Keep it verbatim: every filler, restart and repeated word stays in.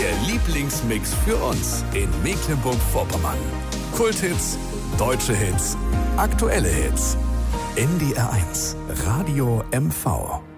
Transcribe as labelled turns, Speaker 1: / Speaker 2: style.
Speaker 1: Der Lieblingsmix für uns in Mecklenburg-Vorpommern. Kulthits, deutsche Hits, aktuelle Hits. N D R eins, Radio M V.